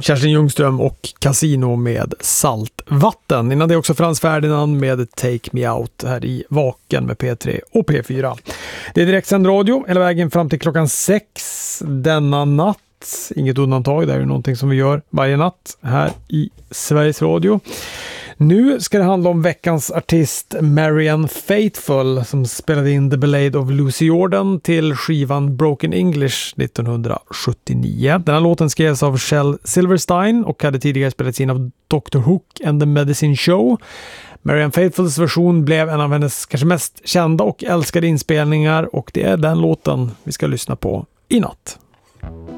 Kerstin Ljungström och Casino med Saltvatten. Innan det också Frans Ferdinand med Take Me Out här i Vaken med P3 och P4. Det är direktsänd radio hela vägen fram till klockan 6 denna natt. Inget undantag, det är ju någonting som vi gör varje natt här i Sveriges Radio. Nu ska det handla om veckans artist Marianne Faithfull som spelade in The Ballad of Lucy Jordan till skivan Broken English 1979. Den här låten skrevs av Shel Silverstein och hade tidigare spelats in av Dr. Hook and the Medicine Show. Marianne Faithfulls version blev en av hennes kanske mest kända och älskade inspelningar och det är den låten vi ska lyssna på i natt.